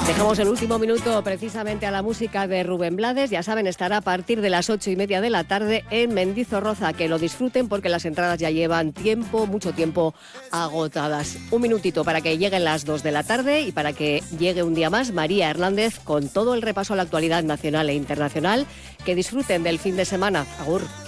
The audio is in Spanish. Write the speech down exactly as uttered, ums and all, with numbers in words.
Dejamos el último minuto precisamente a la música de Rubén Blades. Ya saben, estará a partir de las ocho y media de la tarde en Mendizorroza. Que lo disfruten porque las entradas ya llevan tiempo, mucho tiempo agotadas. Un minutito para que lleguen las dos de la tarde y para que llegue un día más María Hernández con todo el repaso a la actualidad nacional e internacional. Que disfruten del fin de semana. Agur.